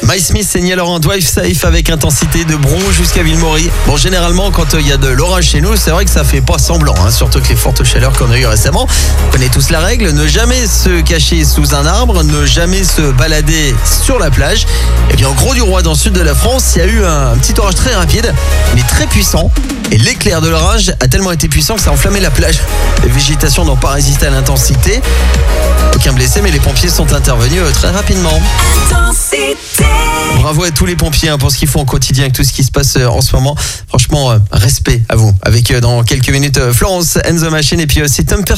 My Smith et Nia Laurent, Drive Safe avec intensité de Bron jusqu'à Villemaury. Bon, généralement, quand il y a de l'orage chez nous, c'est vrai que ça fait pas semblant, surtout que les fortes chaleurs qu'on a eues récemment. Vous connaissez tous la règle, ne jamais se cacher sous un arbre, ne jamais se balader sur la plage. Et bien, en Gros du Roi, dans le sud de la France, il y a eu un petit orage très rapide, mais très puissant. Et l'éclair de l'orage a tellement été puissant que ça a enflammé la plage. Les végétations n'ont pas résisté à l'intensité. Aucun blessé, mais les pompiers sont intervenus très rapidement. Bravo à tous les pompiers pour ce qu'ils font au quotidien avec tout ce qui se passe en ce moment. Franchement, respect à vous. Avec dans quelques minutes Florence and the Machine et puis c'est Tom Percy.